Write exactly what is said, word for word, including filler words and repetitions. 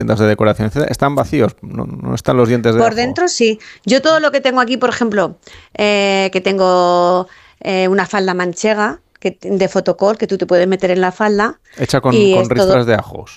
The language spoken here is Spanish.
tiendas de decoración, etcétera, están vacíos, no, no están los dientes de Por ajo. dentro sí. Yo todo lo que tengo aquí, por ejemplo, eh, que tengo eh, una falda manchega que, de fotocol que tú te puedes meter en la falda Hecha con, y con es todo ristras de ajos.